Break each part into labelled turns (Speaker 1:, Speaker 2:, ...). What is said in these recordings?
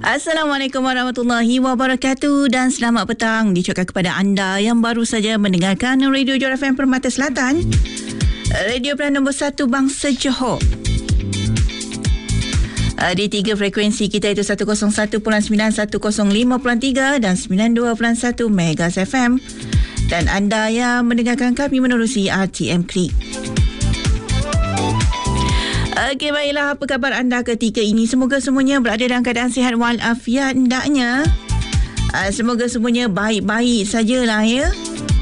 Speaker 1: Assalamualaikum warahmatullahi wabarakatuh dan selamat petang diucapkan kepada anda yang baru saja mendengarkan Radio Johor FM Permata Selatan, radio pilihan nombor 1 Bangsa Johor. Di 3 frekuensi kita itu 101.9, 105.3 dan 92.1 MHz FM. Dan anda yang mendengarkan kami menerusi RTM Klik. Okey, baiklah, apa khabar anda ketika ini? Semoga semuanya berada dalam keadaan sihat walafiat hendaknya. Semoga semuanya baik-baik sajalah ya.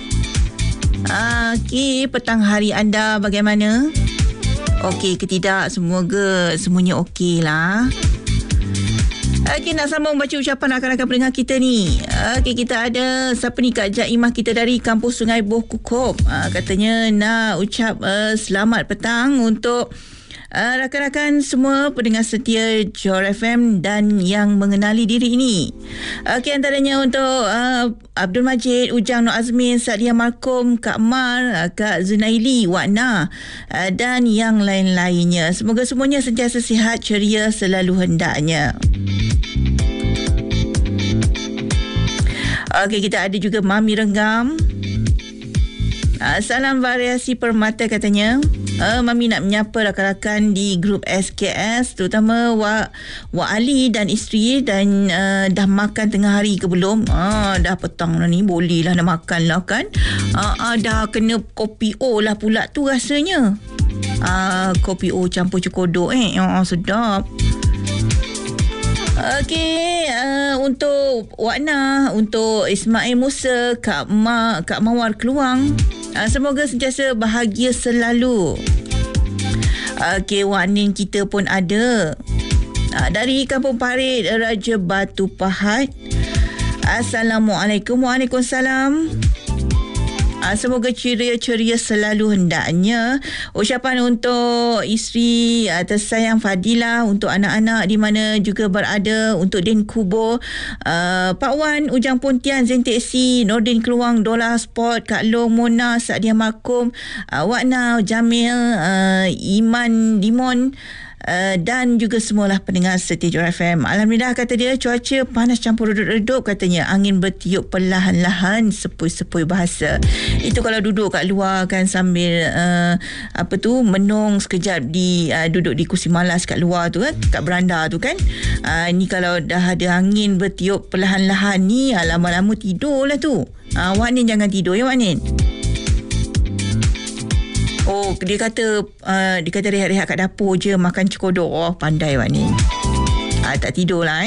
Speaker 1: Okey, petang hari anda bagaimana? Okey ke tidak? Semoga semuanya okey lah. Okey, nak sambung baca ucapan rakan-rakan pendengar kita ni. Okey, kita ada siapa ni, Kak Jaimah kita dari Kampus Sungai Buh Kukup. Katanya nak ucap selamat petang untuk rakan-rakan semua pendengar setia Johor FM dan yang mengenali diri ini. Okey, antaranya untuk Abdul Majid, Ujang Nur Azmin, Sadia Markom, Kak Mar, Kak Zunaili, Wak Na dan yang lain-lainnya. Semoga semuanya sentiasa sihat, ceria selalu hendaknya. Okey, kita ada juga Mami Renggam. Salam variasi permata katanya. Mami nak menyapa rakan-rakan di grup SKS, terutama Wak Ali dan isteri, dan dah makan tengah hari ke belum? Dah petang lah ni, boleh lah nak makan lah kan. Dah kena kopi O lah pula tu rasanya. Kopi O campur cokodok sedap. Okey, untuk Wakna, untuk Ismail Musa, Kak Mawar Keluang, semoga sentiasa bahagia selalu. Okey, Wanin kita pun ada dari Kampung Parit, Raja Batu Pahat. Assalamualaikum. Waalaikumsalam. Semoga ceria-ceria selalu hendaknya. Ucapan untuk isteri tersayang Fadilah, untuk anak-anak di mana juga berada, untuk Din Kubo, Pak Wan, Ujang Pontian, Zain Teksi, Nordin Keluang, Dola Sport, Kak Long, Mona, Sadia Markom, Wakna, Jamil, Iman Dimon, dan juga semualah pendengar setia Johor FM. Alhamdulillah, kata dia, cuaca panas campur redup katanya. Angin bertiup perlahan-lahan, sepoi-sepoi bahasa. Itu kalau duduk kat luar kan, sambil menung sekejap duduk di kursi malas kat luar tu kan, kat beranda tu kan. Ni kalau dah ada angin bertiup perlahan-lahan ni, lama-lama tidur lah tu. Wak Nin jangan tidur ya Wak Nin. Oh, dia kata rehat-rehat kat dapur je, makan cokodok. Oh, pandai Wak Nin. Tak tidur lah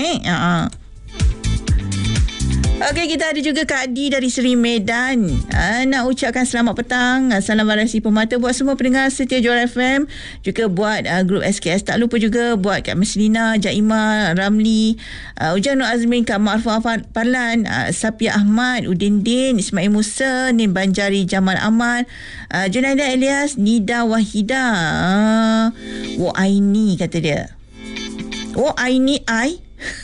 Speaker 1: Okey, kita ada juga Kak Adi dari Seri Medan. Nak ucapkan selamat petang. Salam variasi permata buat semua pendengar setia Johor FM. Juga buat grup SKS. Tak lupa juga buat Kak Meslina, Jaimah, Ramli, Ujang Nur Azmin, Kak Ma'rufah Parlan, Sapia Ahmad, Udin Din, Ismail Musa, Nim Banjari, Jamal Ahmad, Junaidah Elias, Nida Wahida. Aini kata dia. Aini ai.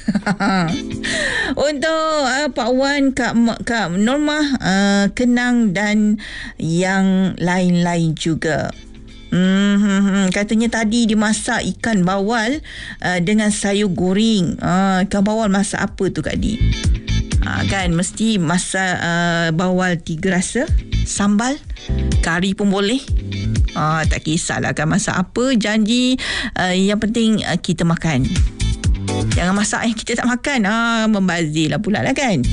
Speaker 1: Untuk Pak Wan, Kak Normah, Kenang dan yang lain-lain juga. Katanya tadi dimasak ikan bawal dengan sayur goreng. Ikan bawal masak apa tu Kak Di? Kan mesti masak bawal 3 rasa, sambal, kari pun boleh. Tak kisahlah kan masak apa, janji yang penting kita makan. Jangan masak kita tak makan. Membazir lah pula lah kan.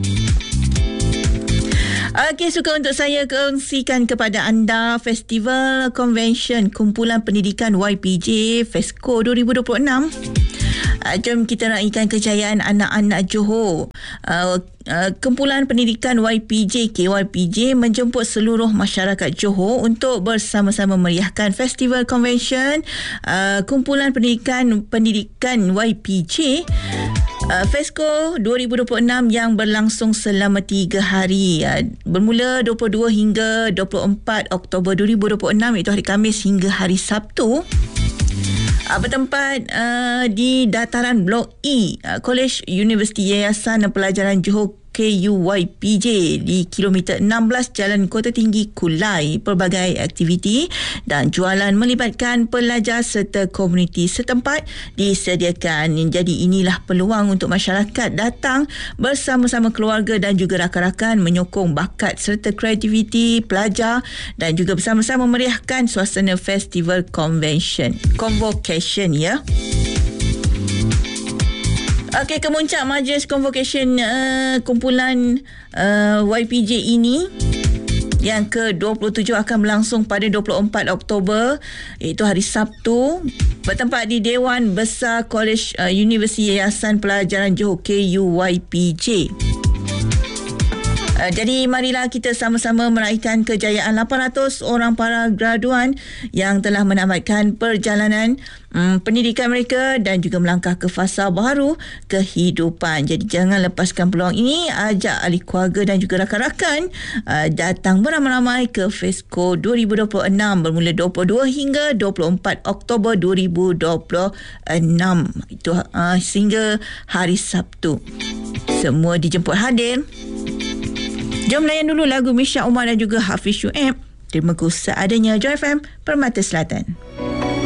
Speaker 1: Okey, suka untuk saya kongsikan kepada anda Festival Convention Kumpulan Pendidikan YPJ FESCO 2026. Jom kita raikan kejayaan anak-anak Johor. Kumpulan Pendidikan YPJ KYPJ menjemput seluruh masyarakat Johor untuk bersama-sama meriahkan Festival Convention Kumpulan Pendidikan YPJ FESCO 2026 yang berlangsung selama 3 hari, bermula 22 hingga 24 Oktober 2026, iaitu hari Khamis hingga hari Sabtu. Bertempat di dataran Blok E, Kolej Universiti Yayasan Pelajaran Johor KUYPJ di kilometer 16 Jalan Kota Tinggi Kulai. Pelbagai aktiviti dan jualan melibatkan pelajar serta komuniti setempat disediakan. Jadi inilah peluang untuk masyarakat datang bersama-sama keluarga dan juga rakan-rakan menyokong bakat serta kreativiti pelajar dan juga bersama-sama meriahkan suasana festival convocation ya. Okey, kemuncak majlis convocation kumpulan YPJ ini yang ke-27 akan berlangsung pada 24 Oktober, iaitu hari Sabtu, bertempat di Dewan Besar Kolej Universiti Yayasan Pelajaran Johor KUYPJ. Jadi marilah kita sama-sama meraihkan kejayaan 800 orang para graduan yang telah menamatkan perjalanan pendidikan mereka dan juga melangkah ke fasa baru kehidupan. Jadi jangan lepaskan peluang ini, ajak ahli keluarga dan juga rakan-rakan datang beramai-ramai ke FESCO 2026 bermula 22 hingga 24 Oktober 2026. Itu sehingga hari Sabtu. Semua dijemput hadir. Jom layan dulu lagu Misha Umar dan juga Hafiz Shuaib. Terima kasih seadanya Joy FM Permata Selatan.